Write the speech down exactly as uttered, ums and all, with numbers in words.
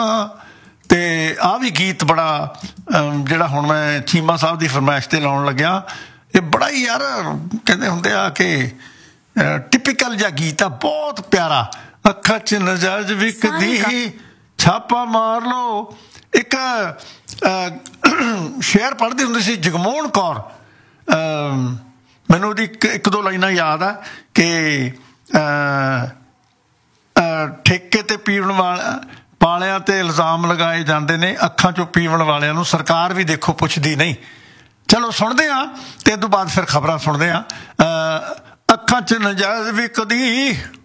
ਤੇ ਆਹ ਵੀ ਗੀਤ ਬੜਾ ਜਿਹੜਾ ਹੁਣ ਮੈਂ ਚੀਮਾ ਸਾਹਿਬ ਦੀ ਫਰਮਾਇਸ਼ ਤੇ ਲਾਉਣ ਲੱਗਿਆ, ਇਹ ਬੜਾ ਹੀ ਯਾਰ ਕਹਿੰਦੇ ਹੁੰਦੇ ਆ ਕਿ ਟਿਪੀਕਲ ਜਿਹਾ ਗੀਤ ਆ, ਬਹੁਤ ਪਿਆਰਾ। ਅੱਖਾਂ 'ਚ ਨਜਾਇਜ਼ ਵਿਕਦੀ ਛਾਪਾ ਮਾਰ ਲਓ। ਇੱਕ ਸ਼ੇਅਰ ਪੜ੍ਹਦੀ ਹੁੰਦੀ ਸੀ ਜਗਮੋਹਨ ਕੌਰ, ਮੈਨੂੰ ਉਹਦੀ ਇੱਕ ਇੱਕ ਦੋ ਲਾਈਨਾਂ ਯਾਦ ਆ ਕਿ ਠੇਕੇ 'ਤੇ ਪੀਣ ਵਾਲਾ ਪਾਲਿਆਂ 'ਤੇ ਇਲਜ਼ਾਮ ਲਗਾਏ ਜਾਂਦੇ ਨੇ, ਅੱਖਾਂ 'ਚੋਂ ਪੀਵਣ ਵਾਲਿਆਂ ਨੂੰ ਸਰਕਾਰ ਵੀ ਦੇਖੋ ਪੁੱਛਦੀ ਨਹੀਂ। ਚਲੋ ਸੁਣਦੇ ਹਾਂ ਅਤੇ ਇਹ ਤੋਂ ਬਾਅਦ ਫਿਰ ਖਬਰਾਂ ਸੁਣਦੇ ਹਾਂ। ਅੱਖਾਂ 'ਚ ਨਜਾਇਜ਼ ਵਿਕਦੀ